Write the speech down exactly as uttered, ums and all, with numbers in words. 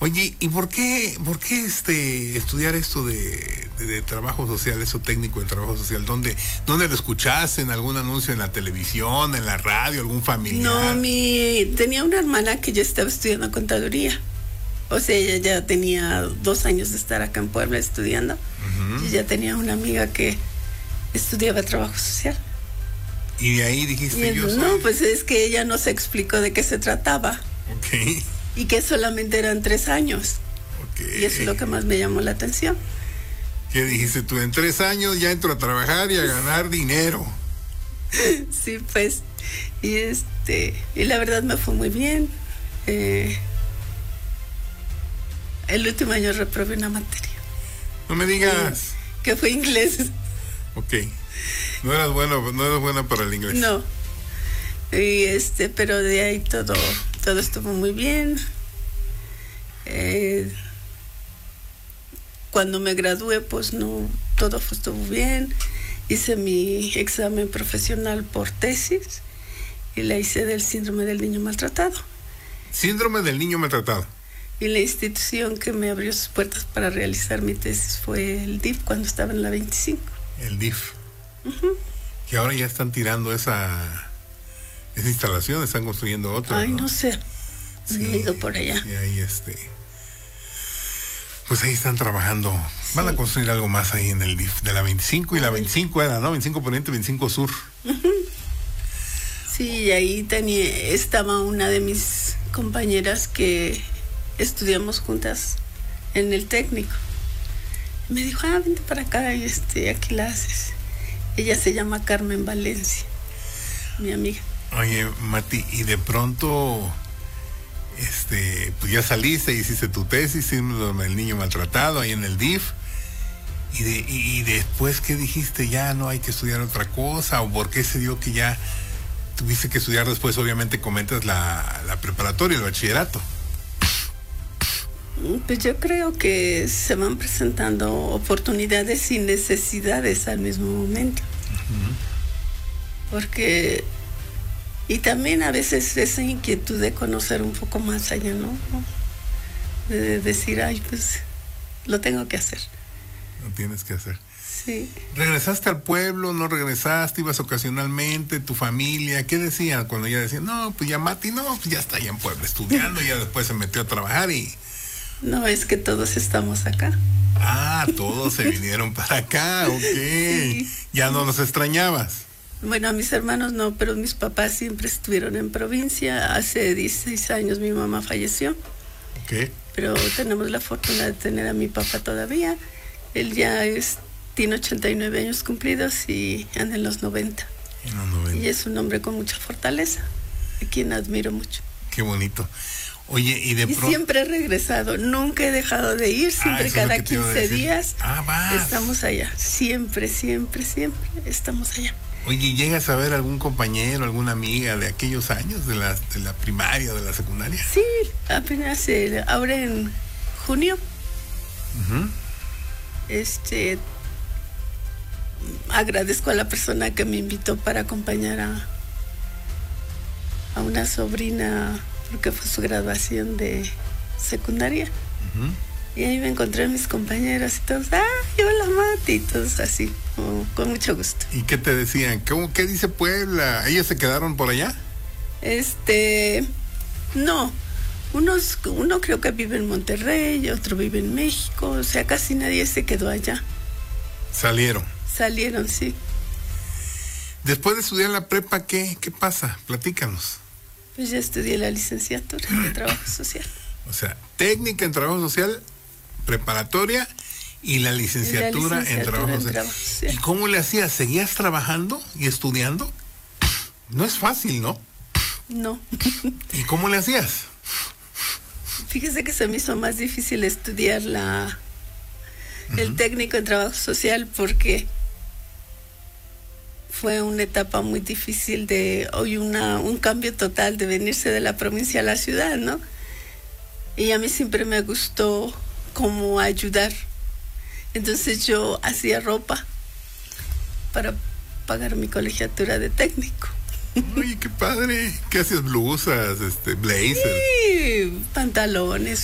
Oye, ¿y por qué, por qué este estudiar esto de, de, de trabajo social, eso técnico de trabajo social? ¿Dónde, dónde lo escuchaste? ¿En algún anuncio en la televisión, en la radio, algún familiar? No, mi tenía una hermana que ya estaba estudiando contaduría. O sea, ella ya tenía dos años de estar acá en Puebla estudiando. Uh-huh. Y ya tenía una amiga que estudiaba trabajo social. Y de ahí dijiste y yo soy... No, pues es que ella nos explicó de qué se trataba. Ok. Y que solamente eran tres años. Okay. Y eso es lo que más me llamó la atención. ¿Qué dijiste tú? En tres años ya entro a trabajar y a ganar dinero. Sí, pues. Y este, y la verdad me fue muy bien. Eh, el último año reprobé una materia. No me digas. Eh, que fue inglés. Ok. No eras bueno, no eras buena para el inglés. No. Y este, pero de ahí todo, todo estuvo muy bien. Eh, cuando me gradué, pues no, todo estuvo bien. Hice mi examen profesional por tesis y la hice del síndrome del niño maltratado. Síndrome del niño maltratado. Y la institución que me abrió sus puertas para realizar mi tesis fue el D I F cuando estaba en la veinticinco. El D I F. Uh-huh. Que ahora ya están tirando esa, esa instalación, están construyendo otra. Ay, no, no sé. Sí, he ido por allá. Y ahí este. Pues ahí están trabajando. Sí. Van a construir algo más ahí en el D I F de la veinticinco y la veinticinco era, ¿no? veinticinco Poniente, veinticinco Sur. Uh-huh. Sí, ahí tenía, estaba una de mis compañeras que estudiamos juntas en el técnico. Me dijo, ah, vente para acá y este, aquí la haces. Ella se llama Carmen Valencia, mi amiga. Oye, Mati, y de pronto, este, pues ya saliste, hiciste tu tesis, síndrome del niño maltratado ahí en el D I F. Y, de, y, y después, ¿qué dijiste? Ya no hay que estudiar otra cosa, o por qué se dio que ya tuviste que estudiar después. Obviamente comentas la, la preparatoria, el bachillerato. Pues yo creo que se van presentando oportunidades y necesidades al mismo momento. Uh-huh. Porque, y también a veces esa inquietud de conocer un poco más allá, ¿no? De decir, ay, pues lo tengo que hacer. Lo tienes que hacer. Sí. ¿Regresaste al pueblo? ¿No regresaste? ¿Ibas ocasionalmente? ¿Tu familia? ¿Qué decían cuando ya decían, no, pues ya Mati, no, pues ya está allá en Puebla estudiando, y ya después se metió a trabajar y... No, es que todos estamos acá. Ah, todos se vinieron para acá, ok. Sí. ¿Ya no los extrañabas? Bueno, a mis hermanos no, pero mis papás siempre estuvieron en provincia. Hace dieciséis años mi mamá falleció. Ok. Pero tenemos la fortuna de tener a mi papá todavía. Él ya es, tiene ochenta y nueve años cumplidos y anda en los noventa. En los noventa. Y es un hombre con mucha fortaleza, a quien admiro mucho. Qué bonito. Oye, y de pronto... siempre he regresado, nunca he dejado de ir, siempre ah, cada quince días ah, vas. Estamos allá, siempre, siempre, siempre estamos allá. Oye, ¿llegas a ver algún compañero, alguna amiga de aquellos años, de la, de la primaria, de la secundaria? Sí, apenas eh, ahora en junio, uh-huh. este, agradezco a la persona que me invitó para acompañar a, a una sobrina, porque fue su graduación de secundaria. Uh-huh. Y ahí me encontré a mis compañeros y todos, ¡ay, hola Mati! Y todos así, como, con mucho gusto. ¿Y qué te decían? ¿Cómo, ¿Qué dice Puebla? ¿Ellos se quedaron por allá? Este, no. Unos, uno creo que vive en Monterrey, otro vive en México, o sea, casi nadie se quedó allá. ¿Salieron? Salieron, sí. Después de estudiar la prepa, ¿qué, qué pasa? Platícanos. Pues ya estudié la licenciatura en Trabajo Social. O sea, técnica en Trabajo Social, preparatoria y la licenciatura, y la licenciatura en, trabajo, en social. trabajo Social. ¿Y cómo le hacías? ¿Seguías trabajando y estudiando? No es fácil, ¿no? No. ¿Y cómo le hacías? Fíjese que se me hizo más difícil estudiar la uh-huh. el técnico en Trabajo Social porque fue una etapa muy difícil de hoy una un cambio total de venirse de la provincia a la ciudad, ¿no? Y a mí siempre me gustó como ayudar. Entonces yo hacía ropa para pagar mi colegiatura de técnico. Oye, qué padre. ¿Qué hacías? Blusas, este, blazers. Sí, pantalones,